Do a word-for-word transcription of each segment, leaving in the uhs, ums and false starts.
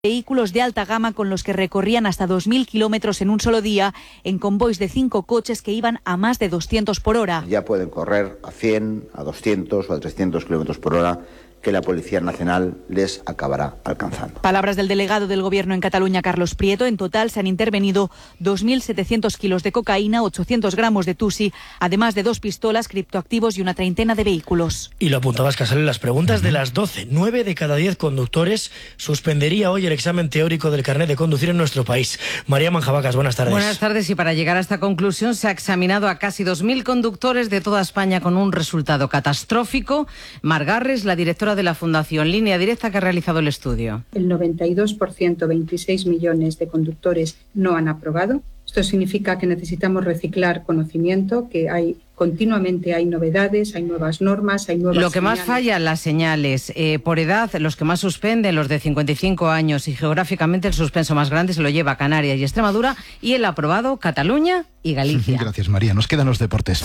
Vehículos de alta gama con los que recorrían hasta dos mil kilómetros en un solo día en convoys de cinco coches que iban a más de doscientos por hora. Ya pueden correr a cien, a doscientos o a trescientos kilómetros por hora, que la Policía Nacional les acabará alcanzando. Palabras del delegado del Gobierno en Cataluña, Carlos Prieto. En total se han intervenido dos mil setecientos kilos de cocaína, ochocientos gramos de tusi, además de dos pistolas, criptoactivos y una treintena de vehículos. Y lo apuntabas, Casal, en las preguntas de las doce. Nueve de cada diez conductores suspendería hoy el examen teórico del carnet de conducir en nuestro país. María Manjabacas, buenas tardes. Buenas tardes, y para llegar a esta conclusión se ha examinado a casi dos mil conductores de toda España con un resultado catastrófico. Mar Garres, la directora de la Fundación Línea Directa, que ha realizado el estudio. El noventa y dos por ciento, veintiséis millones de conductores no han aprobado. Esto significa que necesitamos reciclar conocimiento, que hay continuamente hay novedades, hay nuevas normas, hay nuevas Lo que señales. más falla, las señales. Eh, por edad, los que más suspenden, los de cincuenta y cinco años, y geográficamente el suspenso más grande se lo lleva Canarias y Extremadura, y el aprobado Cataluña y Galicia. Gracias, María. Nos quedan los deportes.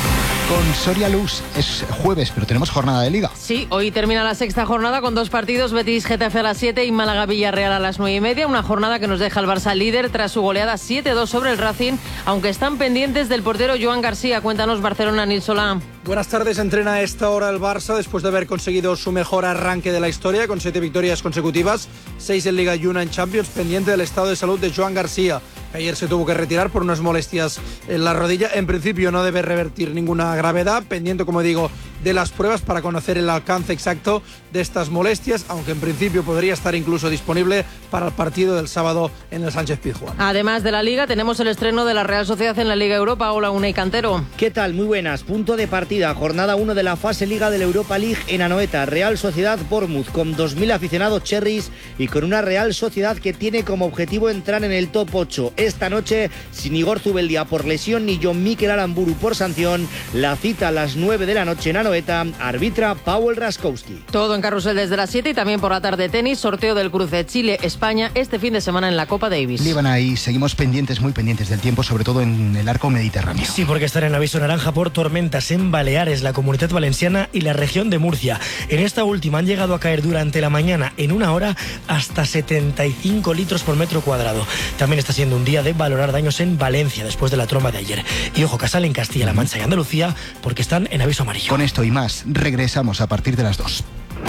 Con Soria Luz es jueves, pero tenemos jornada de Liga. Sí, hoy termina la sexta jornada con dos partidos, Betis Getafe a las siete y Málaga Villarreal a las nueve y media. Una jornada que nos deja el Barça líder tras su goleada siete dos sobre el Racing, aunque están pendientes del portero Joan García. Cuéntanos, Barcelona, Nil Solá. Buenas tardes. Entrena a esta hora el Barça después de haber conseguido su mejor arranque de la historia con siete victorias consecutivas, seis en Liga y una en Champions, pendiente del estado de salud de Joan García. Ayer se tuvo que retirar por unas molestias en la rodilla. En principio no debe revertir ninguna gravedad, pendiente, como digo, de las pruebas para conocer el alcance exacto de estas molestias, aunque en principio podría estar incluso disponible para el partido del sábado en el Sánchez Pizjuán. Además de la Liga, tenemos el estreno de la Real Sociedad en la Liga Europa. Hola, Unai Cantero. ¿Qué tal? Muy buenas. Punto de partida, jornada uno de la fase Liga de la Europa League en Anoeta. Real Sociedad Bournemouth con dos mil aficionados cherries y con una Real Sociedad que tiene como objetivo entrar en el top ocho. Esta noche, sin Igor Zubeldia por lesión ni John Mikel Aramburu por sanción, la cita a las nueve de la noche en Anoeta, arbitra Paweł Raskowski. Todo en carrusel desde las siete y también por la tarde tenis, sorteo del cruce Chile-España este fin de semana en la Copa Davis. Líbana, y seguimos pendientes, muy pendientes del tiempo, sobre todo en el arco mediterráneo. Sí, porque están en aviso naranja por tormentas en Baleares, la Comunidad Valenciana y la región de Murcia. En esta última han llegado a caer durante la mañana, en una hora, hasta setenta y cinco litros por metro cuadrado. También está siendo un día de valorar daños en Valencia después de la tromba de ayer. Y ojo, Casal, en Castilla-La Mancha y Andalucía, porque están en aviso amarillo. Con esto y más, regresamos a partir de las dos.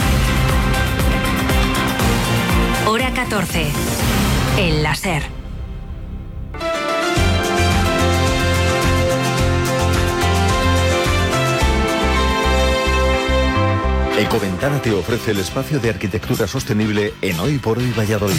Hora catorce. El láser. Ecoventana te ofrece el espacio de arquitectura sostenible en Hoy por Hoy Valladolid.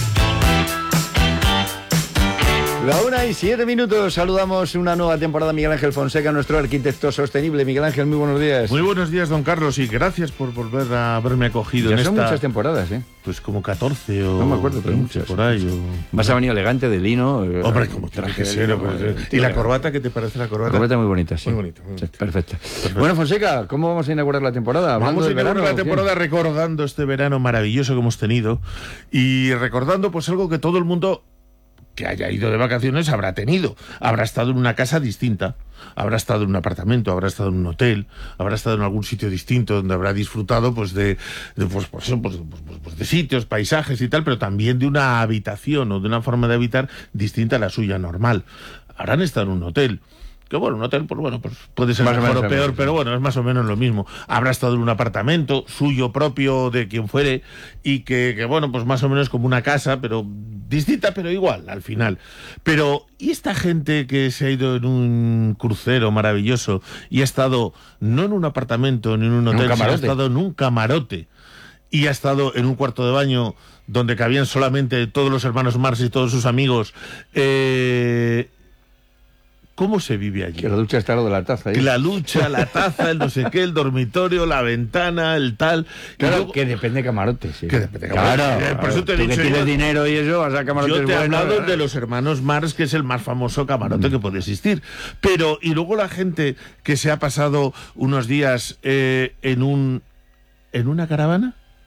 La una y siete minutos, saludamos una nueva temporada a Miguel Ángel Fonseca, nuestro arquitecto sostenible. Miguel Ángel, muy buenos días. Muy buenos días, don Carlos, y gracias por volver a haberme acogido ya en son esta... muchas temporadas, ¿eh? Pues como catorce o... No me acuerdo, pero muchas. muchas. Por ahí, o... Vas a venir elegante de lino. Eh, Hombre, como tiene que ser. Pues, eh. ¿Y la corbata? ¿Qué te parece la corbata? La corbata muy bonita, sí. Muy bonita, muy bonita. Sí, perfecto. Perfecto. Bueno, Fonseca, ¿cómo vamos a inaugurar la temporada? Vamos a inaugurar verano, la temporada recordando este verano maravilloso que hemos tenido y recordando pues algo que todo el mundo que haya ido de vacaciones habrá tenido. Habrá estado en una casa distinta, habrá estado en un apartamento, habrá estado en un hotel, habrá estado en algún sitio distinto donde habrá disfrutado pues de, de pues, pues, pues, pues, pues de sitios, paisajes y tal, pero también de una habitación o de una forma de habitar distinta a la suya normal. Habrán estado en un hotel. Que bueno, un hotel, pues bueno, pues puede ser más mejor o, o peor, pero bueno, es más o menos lo mismo. Habrá estado en un apartamento suyo propio, de quien fuere, y que, que bueno, pues más o menos como una casa, pero distinta, pero igual, al final. Pero, ¿y esta gente que se ha ido en un crucero maravilloso y ha estado no en un apartamento ni en un hotel, sino ha estado en un camarote y ha estado en un cuarto de baño donde cabían solamente todos los hermanos Marx y todos sus amigos? Eh... ¿Cómo se vive allí? Que la ducha está lo de la taza. ¿eh? La ducha, la taza, el no sé qué, el dormitorio, la ventana, el tal. Claro, luego... que depende de camarotes. ¿sí? Que depende de camarotes. Claro, eh, por eso te he tú dicho que tienes yo, dinero y eso, vas a camarotes yo te he buenos, hablado ¿eh? de los hermanos Marx, que es el más famoso camarote mm. que puede existir. Pero, y luego la gente que se ha pasado unos días eh, en un en una caravana.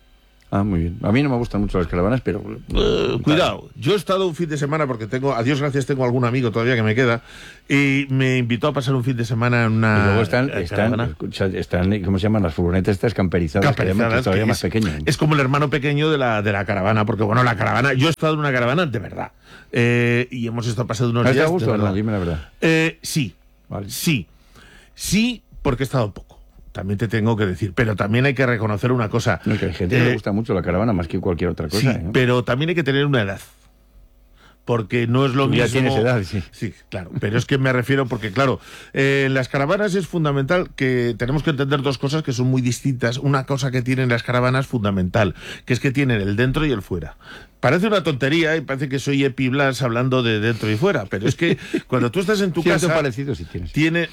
Ah, muy bien. A mí no me gustan mucho las caravanas, pero... Uh, cuidado, yo he estado un fin de semana, porque tengo, a Dios gracias, tengo algún amigo todavía que me queda, y me invitó a pasar un fin de semana en una... Y luego están, están, escucha, están, ¿cómo se llaman? Las furgonetas estas camperizadas, camperizadas que, que todavía que más es, pequeñas. Es como el hermano pequeño de la, de la caravana, porque bueno, la caravana, yo he estado en una caravana de verdad, eh, y hemos estado pasando unos días... ¿Te ha gustado de verdad. No? Dime la verdad. Eh, sí, vale. sí, sí, porque he estado poco. También te tengo que decir, pero también hay que reconocer una cosa. No, que hay gente eh, que le gusta mucho la caravana más que cualquier otra cosa. Sí, ¿eh? pero también hay que tener una edad. Porque no es lo Tú mismo... ya tienes edad, sí. Sí, claro, pero es que me refiero porque, claro, eh, en las caravanas es fundamental que tenemos que entender dos cosas que son muy distintas. Una cosa que tienen las caravanas fundamental, que es que tienen el dentro y el fuera. Parece una tontería y parece que soy Epi Blas hablando de dentro y fuera, pero es que cuando tú estás en tu Cierto casa... parecido sí tienes. Tiene...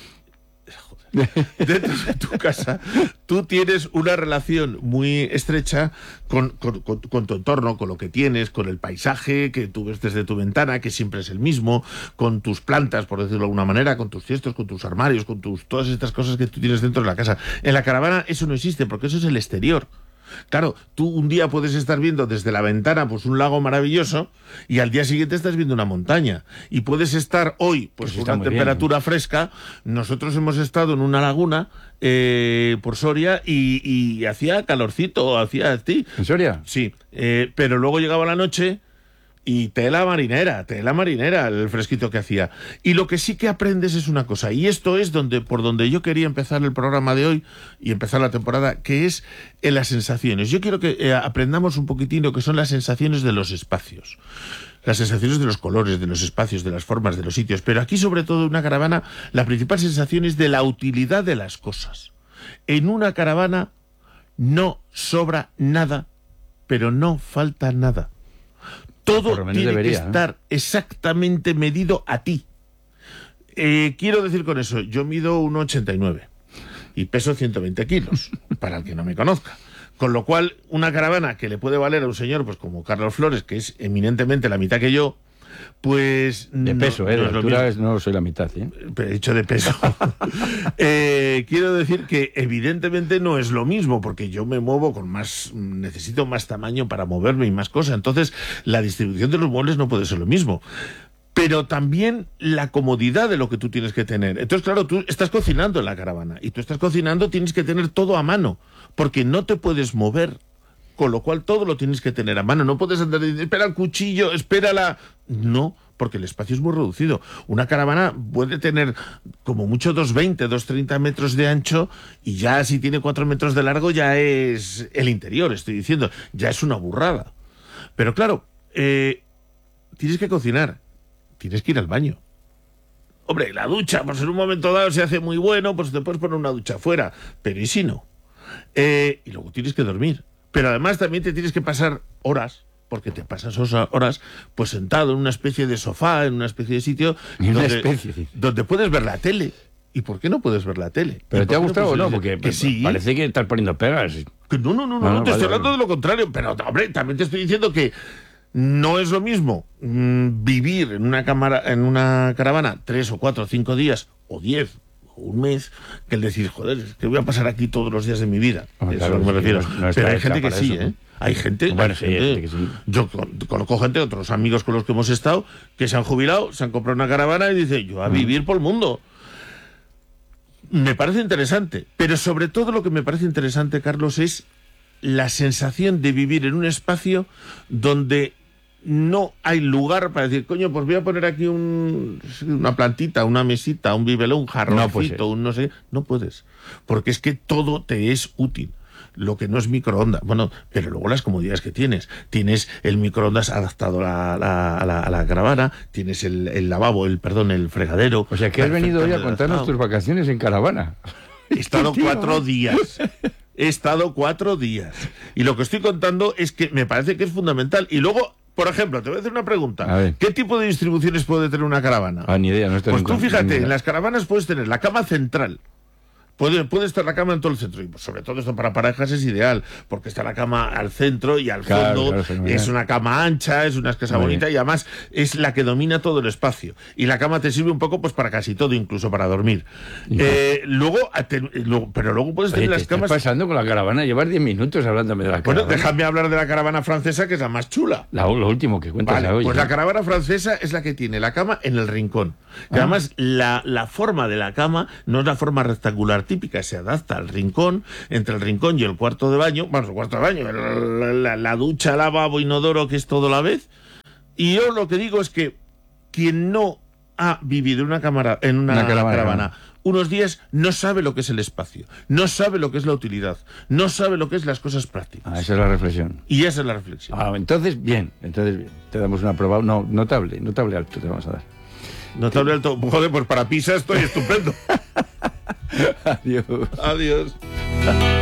Dentro de tu casa, tú tienes una relación muy estrecha con, con, con, con tu entorno, con lo que tienes, con el paisaje que tú ves desde tu ventana, que siempre es el mismo, con tus plantas, por decirlo de alguna manera, con tus cestos, con tus armarios, con tus todas estas cosas que tú tienes dentro de la casa. En la caravana eso no existe, porque eso es el exterior. Claro, tú un día puedes estar viendo desde la ventana pues un lago maravilloso y al día siguiente estás viendo una montaña. Y puedes estar hoy pues, pues con una temperatura bien, ¿eh? fresca. Nosotros hemos estado en una laguna eh, por Soria y, y hacía calorcito, hacía ti. ¿En Soria? Sí, eh, pero luego llegaba la noche y tela marinera, tela marinera, el fresquito que hacía. Y lo que sí que aprendes es una cosa, y esto es donde por donde yo quería empezar el programa de hoy y empezar la temporada, que es en las sensaciones. Yo quiero que eh, aprendamos un poquitín lo que son las sensaciones de los espacios. Las sensaciones de los colores, de los espacios, de las formas, de los sitios. Pero aquí, sobre todo, en una caravana, la principal sensación es de la utilidad de las cosas. En una caravana no sobra nada, pero no falta nada. Todo tiene debería, que estar ¿no? exactamente medido a ti. Eh, quiero decir con eso, yo mido uno ochenta y nueve y peso ciento veinte kilos, para el que no me conozca. Con lo cual, una caravana que le puede valer a un señor pues como Carlos Flores, que es eminentemente la mitad que yo, pues... De peso, no, ¿eh? No de es altura es, no soy la mitad, ¿eh? He dicho de peso. eh, quiero decir que evidentemente no es lo mismo, porque yo me muevo con más... Necesito más tamaño para moverme y más cosas. Entonces, la distribución de los muebles no puede ser lo mismo. Pero también la comodidad de lo que tú tienes que tener. Entonces, claro, tú estás cocinando en la caravana. Y tú estás cocinando, tienes que tener todo a mano, porque no te puedes mover. Con lo cual todo lo tienes que tener a mano. No puedes andar diciendo, espera el cuchillo, espera la... No, porque el espacio es muy reducido. Una caravana puede tener como mucho doscientos veinte, doscientos treinta metros de ancho y ya si tiene cuatro metros de largo ya es el interior, estoy diciendo. Ya es una burrada. Pero claro, eh, tienes que cocinar, tienes que ir al baño. Hombre, la ducha, pues en un momento dado se hace muy bueno, pues te puedes poner una ducha afuera. Pero ¿y si no? Eh, y luego tienes que dormir. Pero además también te tienes que pasar horas, porque te pasas horas pues sentado en una especie de sofá, en una especie de sitio una donde, especie. donde puedes ver la tele. ¿Y por qué no puedes ver la tele? ¿Pero te ha gustado o no? Porque que sí. Parece que estás poniendo pegas. Que no, no, no, no, Ah, no te vale, estoy hablando vale. de lo contrario. Pero, hombre, también te estoy diciendo que no es lo mismo mmm, vivir en una cámara, en una caravana tres o cuatro o cinco días o diez o un mes, que el decir, joder, es que voy a pasar aquí todos los días de mi vida. Hombre, Eso claro, es lo que me sí, refiero. no es- no está Pero hay hecha gente que para sí, eso, ¿eh? ¿no? Hay gente, Bueno, hay sí, gente- hay gente que sí. yo con- conozco gente, otros amigos con los que hemos estado, que se han jubilado, se han comprado una caravana y dicen, yo a vivir por el mundo. Me parece interesante, pero sobre todo lo que me parece interesante, Carlos, es la sensación de vivir en un espacio donde no hay lugar para decir, coño, pues voy a poner aquí un, una plantita, una mesita, un bibelón, un jarroncito, un no sé, no puedes, porque es que todo te es útil. Lo que no es microondas, bueno, pero luego las comodidades que tienes. Tienes el microondas adaptado a la, a la, a la caravana, tienes el, el lavabo, el perdón, el fregadero. O sea, que has venido hoy a contarnos tus vacaciones en caravana. He estado Tío. cuatro días. He estado cuatro días. Y lo que estoy contando es que me parece que es fundamental. Y luego, por ejemplo, te voy a hacer una pregunta. A ver. ¿Qué tipo de distribuciones puede tener una caravana? Ah, ni idea, no estoy Pues tú nunca- fíjate, ni idea. en las caravanas puedes tener la cama central, Puede, puede estar la cama en todo el centro, y sobre todo esto para parejas es ideal, porque está la cama al centro y al Claro, fondo, claro, es una cama ancha, es una casa Muy bonita bien. y además es la que domina todo el espacio. Y la cama te sirve un poco pues para casi todo, incluso para dormir. Eh, luego, te- luego, pero luego puedes Oye, tener te las estás camas... pasando con la caravana. Llevas diez minutos hablándome de la Bueno, caravana. déjame hablar de la caravana francesa, que es la más chula. La- lo último que cuentas Vale, hoy. pues ¿no? la caravana francesa es la que tiene la cama en el rincón. Que Ah. además la, la forma de la cama no es la forma rectangular típica, se adapta al rincón, entre el rincón y el cuarto de baño, bueno, el cuarto de baño, el- la, la- la ducha, lavabo, inodoro, que es todo a la vez. Y yo lo que digo es que quien no ha vivido en una, cámara, en una, Una caravana, caravana unos días no sabe lo que es el espacio, no sabe lo que es la utilidad, no sabe lo que es las cosas prácticas. Ah, esa es la reflexión. Y esa es la reflexión. Ah, entonces, bien, entonces bien. Te damos una prueba, no, notable, notable alto te vamos a dar. Notable alto. Joder, pues para Pisa estoy estupendo. Adiós. Adiós.